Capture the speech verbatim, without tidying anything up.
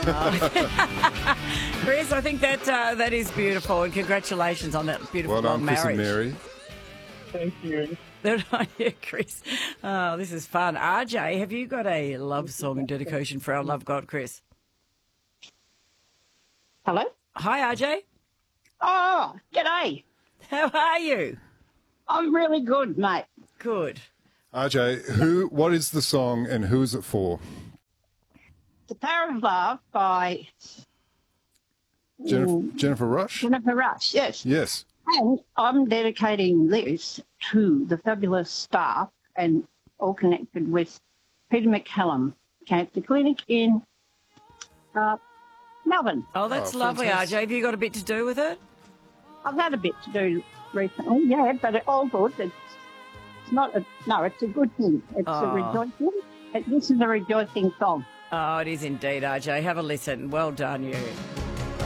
Chris, I think that uh, that is beautiful, and congratulations on that beautiful Well done, long Chris and marriage. Mary. Thank you. Good on you, Chris. Oh, this is fun. R J, have you got a love song and dedication for our love god, Chris? Hello? Hi, R J. Oh, g'day. How are you? I'm really good, mate. Good. R J, who? What is the song and who is it for? The Power of Love by Jennifer, Jennifer Rush? Jennifer Rush, yes. Yes. And I'm dedicating this to the fabulous staff and all connected with Peter McCallum Cancer Clinic in uh, Melbourne. Oh, that's Oh, lovely, fantastic. R J. Have you got a bit to do with it? I've had a bit to do recently, yeah, but it's all good. It's, it's not a, no, it's a good thing. It's Oh. a rejoicing. It, this is a rejoicing song. Oh, it is indeed, R J. Have a listen. Well done, you.